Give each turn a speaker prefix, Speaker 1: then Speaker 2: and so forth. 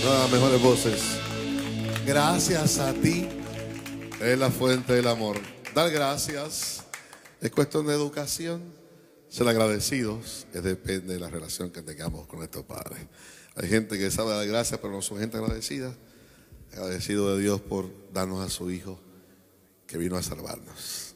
Speaker 1: Una de las mejores voces.
Speaker 2: Gracias a ti.
Speaker 1: Es la fuente del amor. Dar gracias es cuestión de educación. Ser agradecidos depende de la relación que tengamos con nuestros padres. Hay gente que sabe dar gracias, pero no son gente agradecida. Agradecido de Dios por darnos a su Hijo que vino a salvarnos.